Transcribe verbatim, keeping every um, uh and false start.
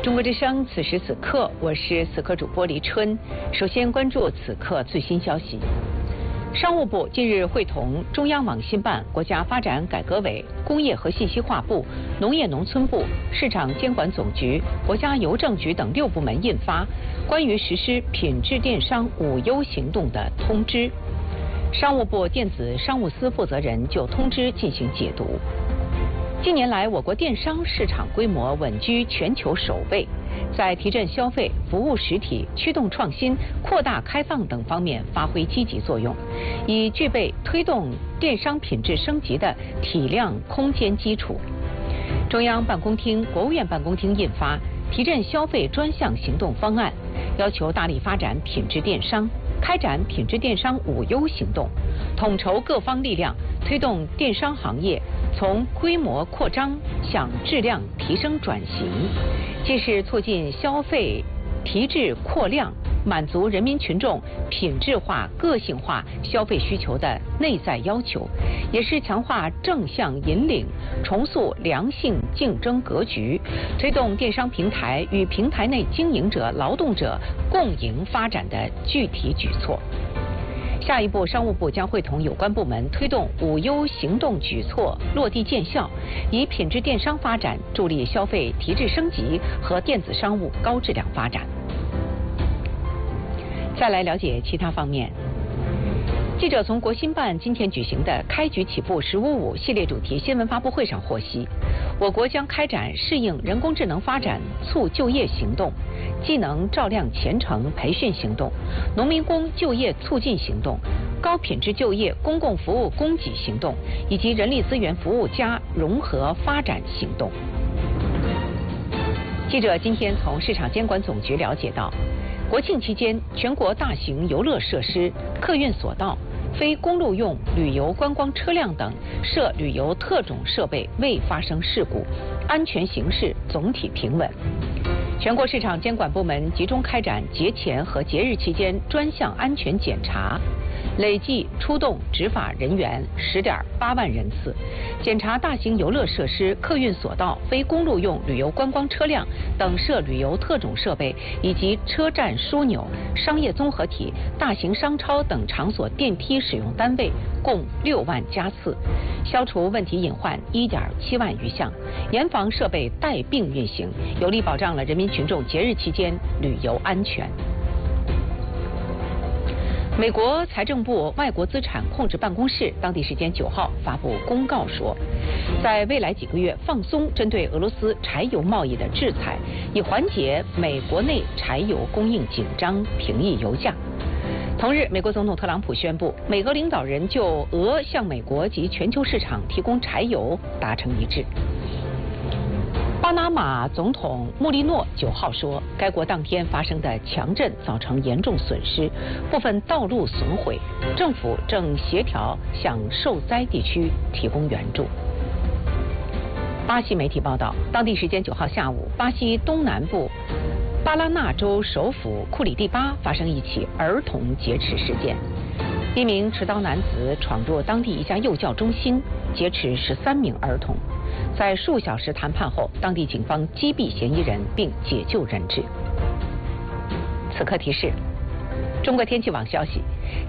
中国之声，此时此刻，我是此刻主播黎春。首先关注此刻最新消息。商务部近日会同中央网信办、国家发展改革委、工业和信息化部、农业农村部、市场监管总局、国家邮政局等六部门印发关于实施品质电商五优行动的通知。商务部电子商务司负责人就通知进行解读。近年来，我国电商市场规模稳居全球首位，在提振消费、服务实体、驱动创新、扩大开放等方面发挥积极作用，已具备推动电商品质升级的体量空间基础。中央办公厅、国务院办公厅印发提振消费专项行动方案，要求大力发展品质电商，开展品质电商五优行动，统筹各方力量，推动电商行业从规模扩张向质量提升转型，既是促进消费提质扩量，满足人民群众品质化、个性化消费需求的内在要求，也是强化正向引领、重塑良性竞争格局，推动电商平台与平台内经营者、劳动者共赢发展的具体举措。下一步，商务部将会同有关部门推动五优行动举措落地见效，以品质电商发展助力消费提质升级和电子商务高质量发展。再来了解其他方面。记者从国新办今天举行的开局起步“十五五”系列主题新闻发布会上获悉，我国将开展适应人工智能发展促就业行动、技能照亮前程培训行动、农民工就业促进行动、高品质就业公共服务供给行动以及人力资源服务加融合发展行动。记者今天从市场监管总局了解到，国庆期间，全国大型游乐设施、客运索道、非公路用旅游观光车辆等设旅游特种设备未发生事故，安全形势总体平稳。全国市场监管部门集中开展节前和节日期间专项安全检查，累计出动执法人员十点八万人次，检查大型游乐设施、客运索道、非公路用旅游观光车辆等设旅游特种设备以及车站枢纽、商业综合体、大型商超等场所电梯使用单位共六万加次，消除问题隐患一点七万余项，严防设备带病运行，有力保障了人民群众节日期间旅游安全。美国财政部外国资产控制办公室当地时间九号发布公告说，在未来几个月放松针对俄罗斯柴油贸易的制裁，以缓解美国内柴油供应紧张，平抑油价。同日，美国总统特朗普宣布，美俄领导人就俄向美国及全球市场提供柴油达成一致。巴拿马总统穆利诺九号说，该国当天发生的强震造成严重损失，部分道路损毁，政府正协调向受灾地区提供援助。巴西媒体报道，当地时间九号下午，巴西东南部巴拉纳州首府库里蒂巴发生一起儿童劫持事件，一名持刀男子闯入当地一家幼教中心，劫持十三名儿童。在数小时谈判后，当地警方击毙嫌疑人并解救人质。此刻提示：中国天气网消息。